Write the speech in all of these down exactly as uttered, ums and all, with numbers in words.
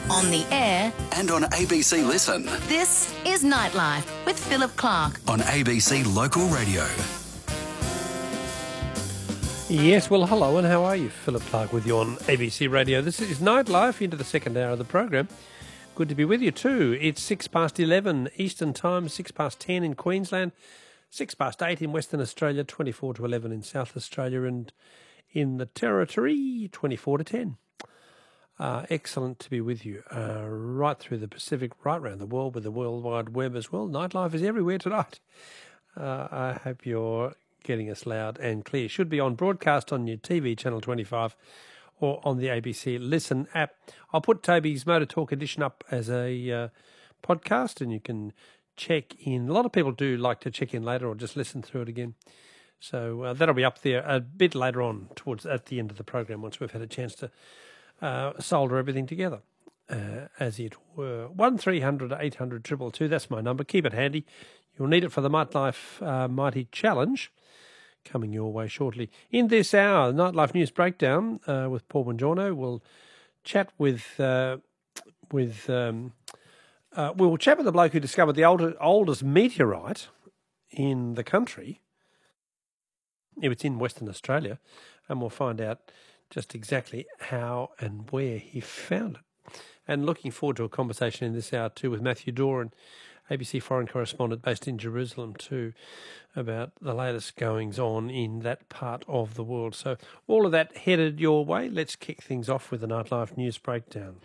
on the air, and on A B C Listen. This is Nightlife with Philip Clark on A B C Local Radio. Yes, well, hello, and how are you? Philip Clark with you on A B C Radio. This is Nightlife, into the second hour of the program. Good to be with you too. It's six past eleven Eastern Time, six past ten in Queensland, six past eight in Western Australia, twenty-four to eleven in South Australia, and in the Territory, twenty-four to ten. Uh, excellent to be with you uh, right through the Pacific, right around the world with the World Wide Web as well. Nightlife is everywhere tonight. Uh, I hope you're getting us loud and clear. Should be on broadcast on your T V, Channel twenty-five, or on the A B C Listen app. I'll put Toby's Motor Talk edition up as a uh, podcast, and you can check in. A lot of people do like to check in later or just listen through it again. So uh, that'll be up there a bit later on, towards at the end of the program, once we've had a chance to uh, solder everything together, uh, as it were. one three hundred eight hundred two two two, that's my number. Keep it handy. You'll need it for the Nightlife uh, Mighty Challenge, coming your way shortly. In this hour, Nightlife News Breakdown uh, with Paul Bongiorno. We'll chat with uh, with um, uh, we'll chat with the bloke who discovered the old, oldest meteorite in the country. It's in Western Australia, and we'll find out just exactly how and where he found it. And looking forward to a conversation in this hour too with Matthew Doran, A B C foreign correspondent based in Jerusalem too, about the latest goings on in that part of the world. So all of that headed your way. Let's kick things off with the Nightlife News Breakdown.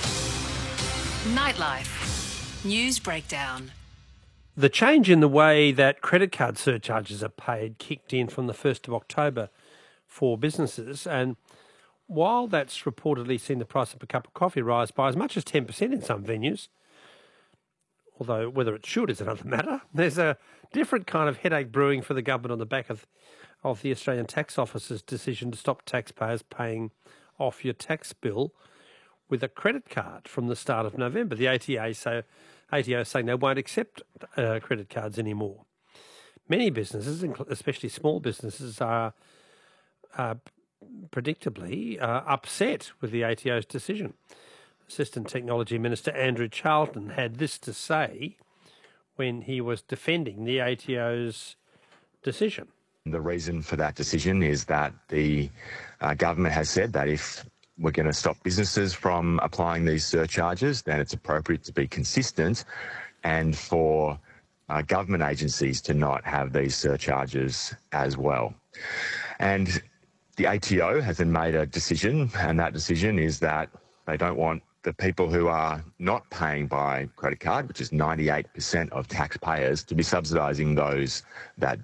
Nightlife News Breakdown. The change in the way that credit card surcharges are paid kicked in from the first of October for businesses, and while that's reportedly seen the price of a cup of coffee rise by as much as ten percent in some venues, although whether it should is another matter, there's a different kind of headache brewing for the government on the back of, of the Australian Tax Office's decision to stop taxpayers paying off your tax bill with a credit card from the start of November. The A T A so A T O is saying they won't accept uh, credit cards anymore. Many businesses, especially small businesses, are uh, predictably uh, upset with the A T O's decision. Assistant Technology Minister Andrew Charlton had this to say when he was defending the A T O's decision. The reason for that decision is that the uh, government has said that if we're going to stop businesses from applying these surcharges, then it's appropriate to be consistent and for uh, government agencies to not have these surcharges as well. And the A T O has then made a decision, and that decision is that they don't want the people who are not paying by credit card, which is ninety-eight percent of taxpayers, to be subsidising those that